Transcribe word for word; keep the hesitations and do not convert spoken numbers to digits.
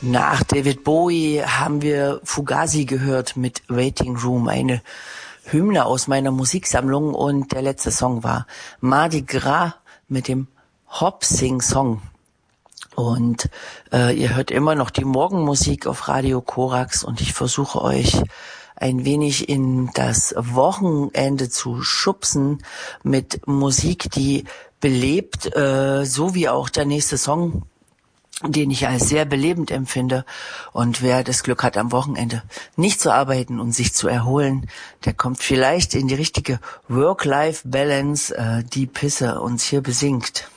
Nach David Bowie haben wir Fugazi gehört mit Waiting Room, eine Hymne aus meiner Musiksammlung, und der letzte Song war Mardi Gras mit dem Hop-Sing Song. Und äh, ihr hört immer noch die Morgenmusik auf Radio Korax, und ich versuche euch ein wenig in das Wochenende zu schubsen mit Musik, die belebt, äh, so wie auch der nächste Song, den ich als sehr belebend empfinde. Und wer das Glück hat, am Wochenende nicht zu arbeiten und sich zu erholen, der kommt vielleicht in die richtige Work-Life-Balance, äh, die Pisse uns hier besingt.